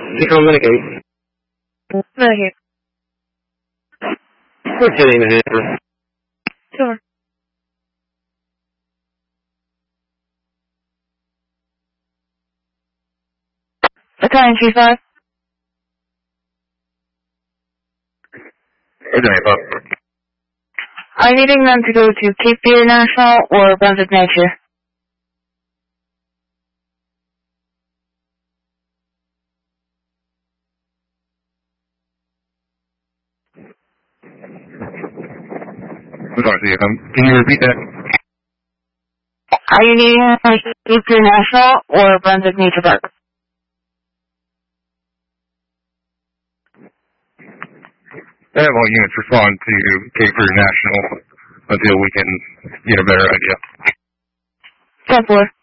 Central Mitigate. Mitigate. We're hitting the hammer. Sure. Battalion 3-5. Are you needing them to go to Cape Fear National or Brunswick Nature? I'm sorry, can you repeat that? Are you needing them to Cape Fear National or Brunswick Nature Park? I have all units respond to Cape Fear National until we can get a better idea. 10-4.